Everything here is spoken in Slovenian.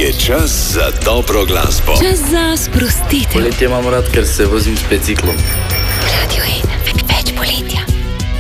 Je čas za dobro glasbo. Čas za sprostitev. Poletje imam rad, ker se vozim s biciklom.